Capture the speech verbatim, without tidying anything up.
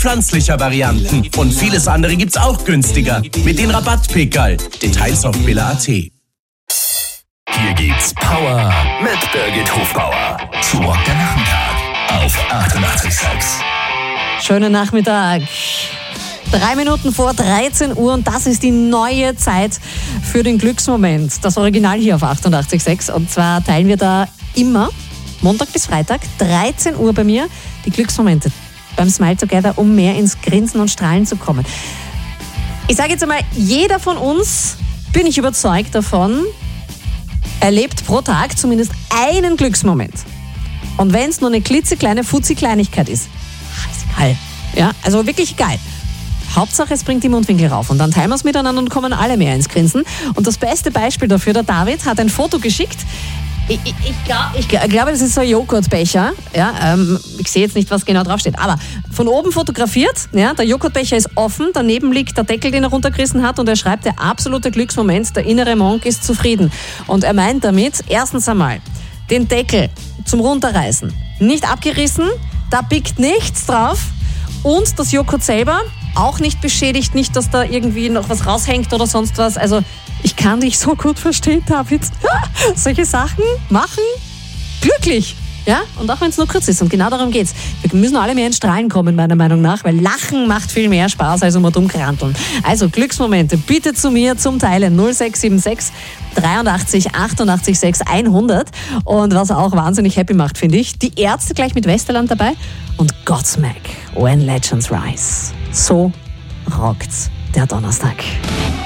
pflanzlicher Varianten. Und vieles andere gibt's auch günstiger. Mit den Rabatt-Pickerl. Details auf billa punkt at. Hier gibt's Power mit Birgit Hofbauer. Zu Rock der Nachmittag auf achtundachtzig Komma sechs. Schönen Nachmittag. Drei Minuten vor dreizehn Uhr und das ist die neue Zeit für den Glücksmoment. Das Original hier auf achtundachtzig Komma sechs. Und zwar teilen wir da immer, Montag bis Freitag, dreizehn Uhr bei mir, die Glücksmomente beim Smile Together, um mehr ins Grinsen und Strahlen zu kommen. Ich sage jetzt einmal, jeder von uns, bin ich überzeugt davon, erlebt pro Tag zumindest einen Glücksmoment. Und wenn es nur eine klitzekleine Fuzzi-Kleinigkeit ist, scheißegal. Ja, also wirklich geil. Hauptsache, es bringt die Mundwinkel rauf. Und dann teilen wir es miteinander und kommen alle mehr ins Grinsen. Und das beste Beispiel dafür, der David hat ein Foto geschickt. Ich, ich, ich glaube, ich glaub, das ist so ein Joghurtbecher. Ja, ähm, ich sehe jetzt nicht, was genau draufsteht. Aber von oben fotografiert. Ja, der Joghurtbecher ist offen. Daneben liegt der Deckel, den er runtergerissen hat. Und er schreibt, der absolute Glücksmoment, der innere Monk ist zufrieden. Und er meint damit, erstens einmal, den Deckel zum Runterreißen nicht abgerissen. Da biegt nichts drauf. Und das Joghurt selber auch nicht beschädigt. Nicht, dass da irgendwie noch was raushängt oder sonst was. Also ich kann dich so gut verstehen, David. Solche Sachen machen glücklich. Ja? Und auch wenn es nur kurz ist. Und genau darum geht's. Wir müssen alle mehr in Strahlen kommen, meiner Meinung nach, weil Lachen macht viel mehr Spaß, als immer dumm kranteln. Also Glücksmomente, bitte zu mir zum Teilen. null sechs sieben sechs dreiundachtzig achtundachtzig sechs hundert. Und was auch wahnsinnig happy macht, finde ich, die Ärzte gleich mit Westerland dabei und Godsmack, When Legends Rise. So rockt's der Donnerstag.